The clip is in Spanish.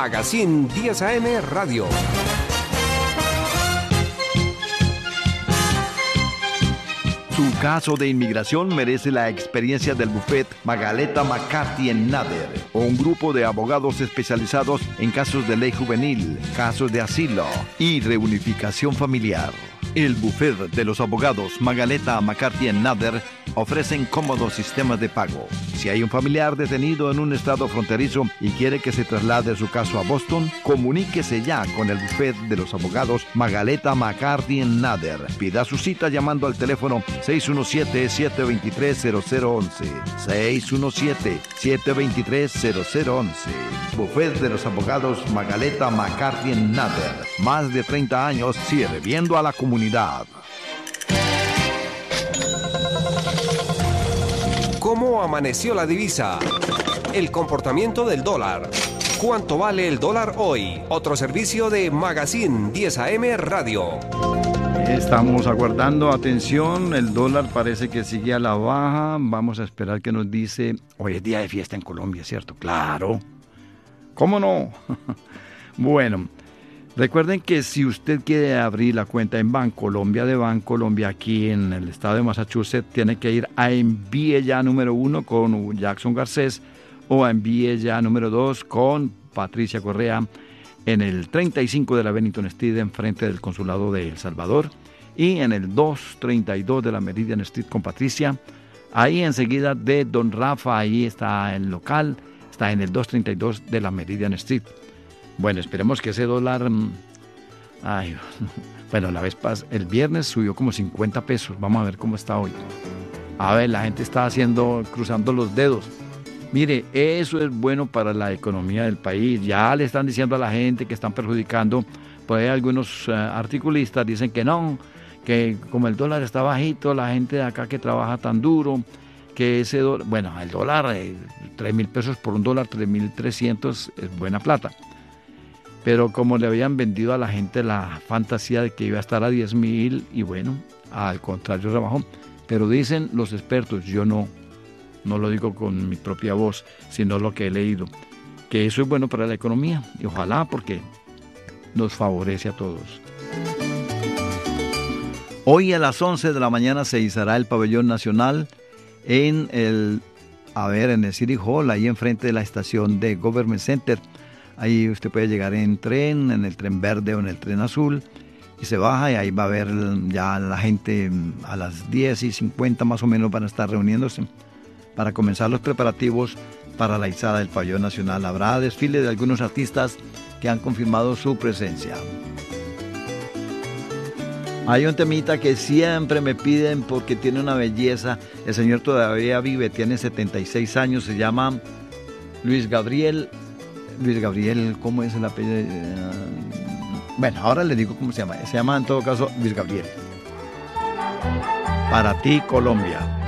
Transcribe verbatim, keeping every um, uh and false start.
Magazine diez A M Radio. Su caso de inmigración merece la experiencia del bufet Magaleta McCarthy and Nader, un grupo de abogados especializados en casos de ley juvenil, casos de asilo y reunificación familiar. El bufet de los abogados Magaleta McCarthy and Nader ofrecen cómodos sistemas de pago. Si hay un familiar detenido en un estado fronterizo y quiere que se traslade su caso a Boston, comuníquese ya con el bufet de los abogados Magaleta McCarthy and Nader. Pida su cita llamando al teléfono seis uno siete, siete dos tres, cero cero once. seis uno siete, siete dos tres, cero cero once. Bufet de los abogados Magaleta McCarthy and Nader. Más de treinta años sirviendo a la comunidad. ¿Cómo amaneció la divisa? El comportamiento del dólar. ¿Cuánto vale el dólar hoy? Otro servicio de Magazine diez A M Radio. Estamos aguardando, atención, el dólar parece que sigue a la baja. Vamos a esperar que nos dice, hoy es día de fiesta en Colombia, ¿cierto? Claro. ¿Cómo no? Bueno, recuerden que si usted quiere abrir la cuenta en Bancolombia de Bancolombia aquí en el estado de Massachusetts, tiene que ir a Envíe Ya número uno con Jackson Garcés o a Envíe Ya número dos con Patricia Correa en el treinta y cinco de la Bennington Street enfrente del Consulado de El Salvador y en el doscientos treinta y dos de la Meridian Street con Patricia. Ahí enseguida de Don Rafa, ahí está el local, está en el doscientos treinta y dos de la Meridian Street. Bueno, esperemos que ese dólar... Ay, bueno, la vez pas, el viernes subió como cincuenta pesos. Vamos a ver cómo está hoy. A ver, la gente está haciendo, cruzando los dedos. Mire, eso es bueno para la economía del país. Ya le están diciendo a la gente que están perjudicando. Por ahí algunos uh, articulistas dicen que no, que como el dólar está bajito, la gente de acá que trabaja tan duro, que ese dólar... Bueno, el dólar, eh, tres mil pesos por un dólar, tres mil trescientos es buena plata. Pero como le habían vendido a la gente la fantasía de que iba a estar a diez mil, y bueno, al contrario rebajó. Pero dicen los expertos, yo no, no lo digo con mi propia voz, sino lo que he leído, que eso es bueno para la economía, y ojalá porque nos favorece a todos. Hoy a las once de la mañana se izará el pabellón nacional en el, a ver, en el City Hall, ahí enfrente de la estación de Government Center. Ahí usted puede llegar en tren, en el tren verde o en el tren azul, y se baja y ahí va a ver ya la gente a las diez y cincuenta más o menos van a estar reuniéndose para comenzar los preparativos para la izada del pabellón nacional. Habrá desfile de algunos artistas que han confirmado su presencia. Hay un temita que siempre me piden porque tiene una belleza. El señor todavía vive, tiene setenta y seis años, se llama Luis Gabriel. Luis Gabriel, ¿cómo es el apellido? Bueno, ahora le digo cómo se llama. Se llama en todo caso Luis Gabriel. Para ti, Colombia.